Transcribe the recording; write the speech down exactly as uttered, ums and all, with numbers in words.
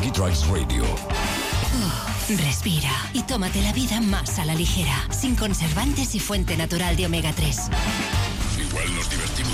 Hit Rice Radio. Uh, respira y tómate la vida más a la ligera, sin conservantes y fuente natural de omega tres. Igual nos divertimos